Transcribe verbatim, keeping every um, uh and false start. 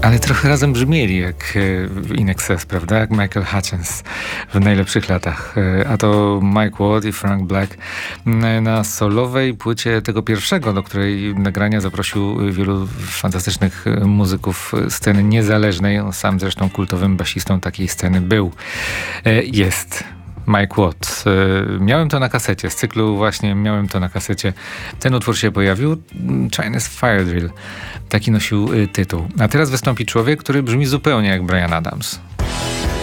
Ale trochę razem brzmieli jak In Excess, prawda? Jak Michael Hutchence w najlepszych latach. A to Mike Watt i Frank Black na solowej płycie tego pierwszego, do której nagrania zaprosił wielu fantastycznych muzyków sceny niezależnej. On sam zresztą kultowym basistą takiej sceny był. Jest Mike Watt. Miałem to na kasecie, z cyklu właśnie miałem to na kasecie. Ten utwór się pojawił, Chinese Fire Drill. Taki nosił tytuł. A teraz wystąpi człowiek, który brzmi zupełnie jak Bryan Adams.